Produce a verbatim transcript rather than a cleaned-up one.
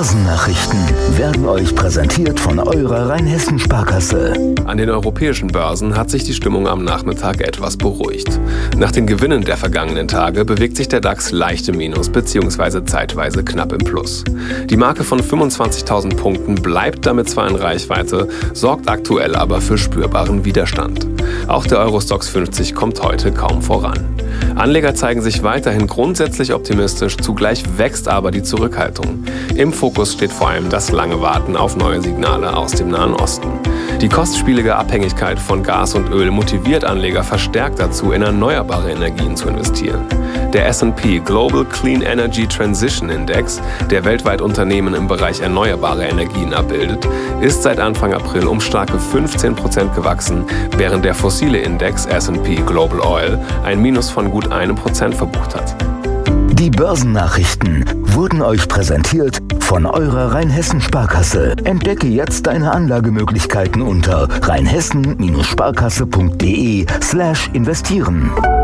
Börsennachrichten werden euch präsentiert von eurer Rheinhessen-Sparkasse. An den europäischen Börsen hat sich die Stimmung am Nachmittag etwas beruhigt. Nach den Gewinnen der vergangenen Tage bewegt sich der DAX leicht im Minus bzw. zeitweise knapp im Plus. Die Marke von fünfundzwanzigtausend Punkten bleibt damit zwar in Reichweite, sorgt aktuell aber für spürbaren Widerstand. Auch der Eurostoxx fünfzig kommt heute kaum voran. Anleger zeigen sich weiterhin grundsätzlich optimistisch, zugleich wächst aber die Zurückhaltung. Im Fokus steht vor allem das lange Warten auf neue Signale aus dem Nahen Osten. Die kostspielige Abhängigkeit von Gas und Öl motiviert Anleger verstärkt dazu, in erneuerbare Energien zu investieren. Der S und P Global Clean Energy Transition Index, der weltweit Unternehmen im Bereich erneuerbare Energien abbildet, ist seit Anfang April um starke fünfzehn Prozent gewachsen, während der fossile Index S und P Global Oil ein Minus von gut einem Prozent verbucht hat. Die Börsennachrichten wurden euch präsentiert von eurer Rheinhessen-Sparkasse. Entdecke jetzt deine Anlagemöglichkeiten unter rheinhessen Sparkasse punkt de slash investieren.